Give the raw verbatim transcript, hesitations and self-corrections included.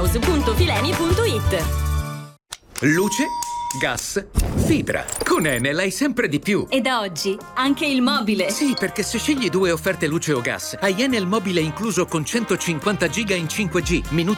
house punto fileni punto it. Luce, gas, fibra. Con Enel hai sempre di più. E da oggi anche il mobile. Sì, perché se scegli due offerte luce o gas, hai Enel mobile incluso con centocinquanta giga in cinque G, minuti